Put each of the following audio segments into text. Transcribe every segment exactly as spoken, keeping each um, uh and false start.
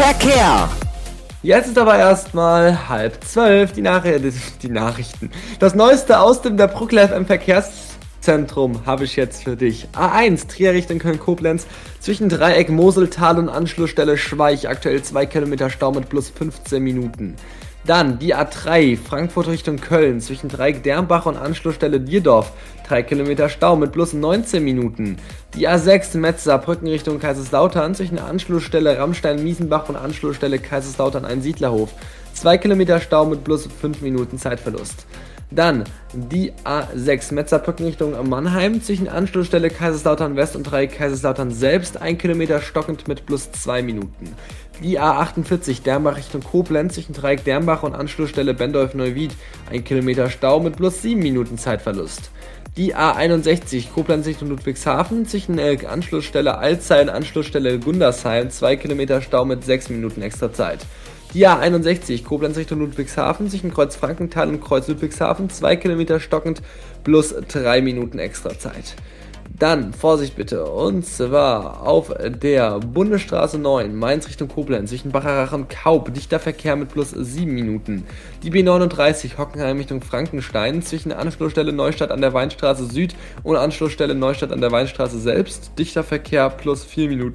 Verkehr. Jetzt ist aber erstmal halb zwölf, die, Nach die Nachrichten. Das Neueste aus dem der Bruckler F M Verkehrszentrum habe ich jetzt für dich. A eins, Trier Richtung Köln-Koblenz, zwischen Dreieck Moseltal und Anschlussstelle Schweich, aktuell zwei Kilometer Stau mit plus fünfzehn Minuten. Dann die A drei, Frankfurt Richtung Köln, zwischen Dreieck Dernbach und Anschlussstelle Dierdorf, drei Kilometer Stau mit plus neunzehn Minuten. Die A sechs, Metz-Saarbrücken Richtung Kaiserslautern, zwischen Anschlussstelle Rammstein-Miesenbach und Anschlussstelle Kaiserslautern-Einsiedlerhof, zwei Kilometer Stau mit plus fünf Minuten Zeitverlust. Dann die A sechs, Metz-Saarbrücken Richtung Mannheim, zwischen Anschlussstelle Kaiserslautern West und Dreieck Kaiserslautern selbst, ein Kilometer stockend mit plus zwei Minuten. Die A achtundvierzig, Dernbach Richtung Koblenz, zwischen Dreieck Dernbach und Anschlussstelle Bendorf-Neuwied, ein Kilometer Stau mit plus sieben Minuten Zeitverlust. Die A einundsechzig, Koblenz Richtung Ludwigshafen, zwischen äh, Anschlussstelle Alzey und Anschlussstelle Gundersheim, zwei Kilometer Stau mit sechs Minuten extra Zeit. Die A einundsechzig, Koblenz Richtung Ludwigshafen, zwischen Kreuz Frankenthal und Kreuz Ludwigshafen, zwei Kilometer stockend plus drei Minuten extra Zeit. Dann, Vorsicht bitte, und zwar auf der Bundesstraße neun, Mainz Richtung Koblenz, zwischen Bacharach und Kaub, dichter Verkehr mit plus sieben Minuten. Die B neununddreißig, Hockenheim Richtung Frankenstein, zwischen Anschlussstelle Neustadt an der Weinstraße Süd und Anschlussstelle Neustadt an der Weinstraße selbst, dichter Verkehr plus vier Minuten.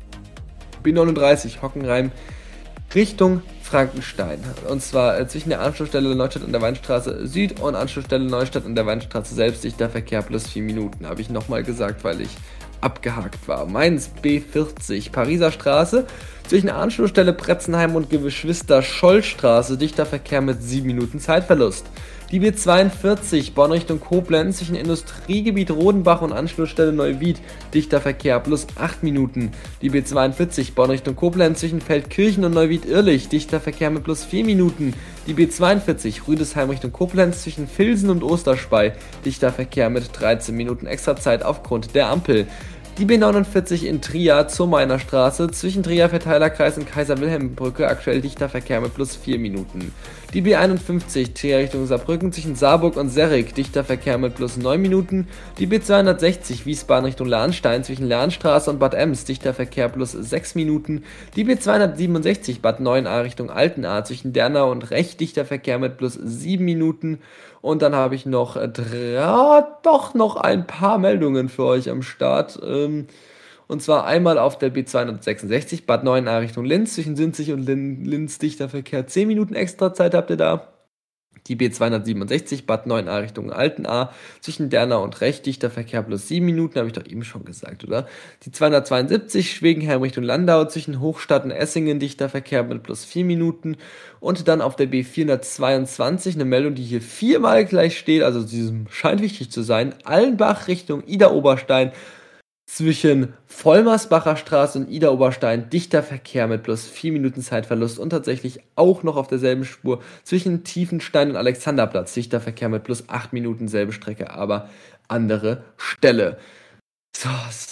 B neununddreißig, Hockenheim Richtung Frankenstein, und zwar äh, zwischen der Anschlussstelle Neustadt an der Weinstraße Süd und Anschlussstelle Neustadt an der Weinstraße selbst, dichter Verkehr plus vier Minuten, habe ich nochmal gesagt, weil ich abgehakt war. Mainz B vierzig, Pariser Straße, zwischen Anschlussstelle Pretzenheim und Geschwister-Scholl-Straße, dichter Verkehr mit sieben Minuten Zeitverlust. Die B zweiundvierzig, Bonn Richtung Koblenz, zwischen Industriegebiet Rodenbach und Anschlussstelle Neuwied, dichter Verkehr plus acht Minuten. Die B zweiundvierzig, Bonn Richtung Koblenz, zwischen Feldkirchen und Neuwied-Irlich, dichter Verkehr mit plus vier Minuten. Die B zweiundvierzig, Rüdesheim Richtung Koblenz, zwischen Vilsen und Osterspey, dichter Verkehr mit dreizehn Minuten extra Zeit aufgrund der Ampel. Die B neunundvierzig in Trier zur Meiner Straße, zwischen Trier Verteilerkreis und Kaiser-Wilhelm-Brücke, aktuell dichter Verkehr mit plus vier Minuten. Die B einundfünfzig, Trier Richtung Saarbrücken, zwischen Saarburg und Serrig, dichter Verkehr mit plus neun Minuten. Die B zweihundertsechzig, Wiesbaden Richtung Lahnstein, zwischen Lahnstraße und Bad Ems, dichter Verkehr plus sechs Minuten. Die B zweihundertsiebenundsechzig, Bad Neuenahr Richtung Altenahr, zwischen Dernau und Rech, dichter Verkehr mit plus sieben Minuten. Und dann habe ich noch, äh, ja, doch noch ein paar Meldungen für euch am Start. Ähm, und zwar einmal auf der B zweihundertsechsundsechzig, Bad Neuenahr Richtung Linz, zwischen Sinzig und Lin Linz, dichter Verkehr, zehn Minuten extra Zeit habt ihr da. Die B zweihundertsiebenundsechzig, Bad Neuenahr Richtung Altenahr, zwischen Dernau und Rech, dichter Verkehr plus sieben Minuten, habe ich doch eben schon gesagt, oder? Die zweihundertzweiundsiebzig, Schwegenheim Richtung Landau, zwischen Hochstadt und Essingen, dichter Verkehr mit plus vier Minuten. Und dann auf der B vierhundertzweiundzwanzig, eine Meldung, die hier viermal gleich steht, also diesem scheint wichtig zu sein, Allenbach Richtung Ida-Oberstein, zwischen Vollmersbacher Straße und Ida-Oberstein, dichter Verkehr mit plus vier Minuten Zeitverlust und tatsächlich auch noch auf derselben Spur zwischen Tiefenstein und Alexanderplatz, dichter Verkehr mit plus acht Minuten, selbe Strecke, aber andere Stelle. So,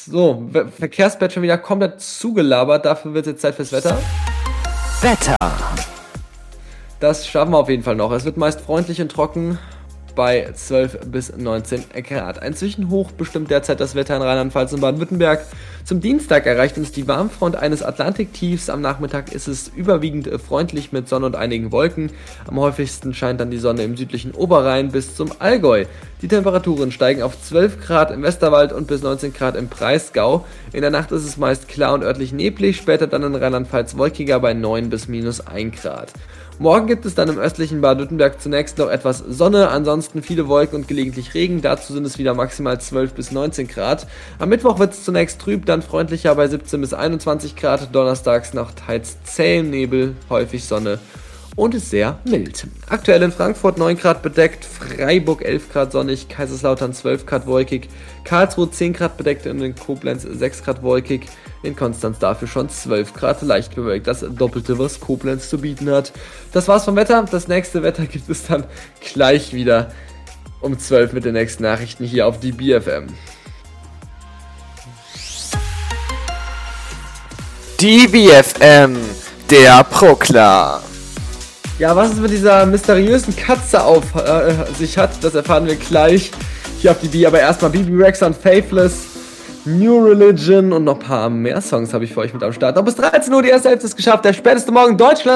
so Verkehrsbett schon wieder komplett zugelabert, dafür wird es jetzt Zeit fürs Wetter. Wetter. Das schaffen wir auf jeden Fall noch. Es wird meist freundlich und trocken bei zwölf bis neunzehn Grad. Ein Zwischenhoch bestimmt derzeit das Wetter in Rheinland-Pfalz und Baden-Württemberg. Zum Dienstag erreicht uns die Warmfront eines Atlantiktiefs. Am Nachmittag ist es überwiegend freundlich mit Sonne und einigen Wolken. Am häufigsten scheint dann die Sonne im südlichen Oberrhein bis zum Allgäu. Die Temperaturen steigen auf zwölf Grad im Westerwald und bis neunzehn Grad im Breisgau. In der Nacht ist es meist klar und örtlich neblig, später dann in Rheinland-Pfalz wolkiger bei neun bis minus ein Grad. Morgen gibt es dann im östlichen Baden-Württemberg zunächst noch etwas Sonne, ansonsten viele Wolken und gelegentlich Regen, dazu sind es wieder maximal zwölf bis neunzehn Grad. Am Mittwoch wird es zunächst trüb, dann freundlicher bei siebzehn bis einundzwanzig Grad, donnerstags noch teils zähem Nebel, häufig Sonne und ist sehr mild. Aktuell in Frankfurt neun Grad bedeckt, Freiburg elf Grad sonnig, Kaiserslautern zwölf Grad wolkig, Karlsruhe zehn Grad bedeckt und in Koblenz sechs Grad wolkig, in Konstanz dafür schon zwölf Grad leicht bewölkt, das Doppelte, was Koblenz zu bieten hat. Das war's vom Wetter, das nächste Wetter gibt es dann gleich wieder um zwölf mit den nächsten Nachrichten hier auf D B F M. D B F M, der Bruckler. Ja, was es mit dieser mysteriösen Katze auf äh, sich hat, das erfahren wir gleich hier auf D B. Aber erstmal B B Rexa und Faithless New Religion und noch ein paar mehr Songs habe ich für euch mit am Start. Noch bis dreizehn Uhr, die erste Hälfte ist geschafft. Der späteste Morgen Deutschland.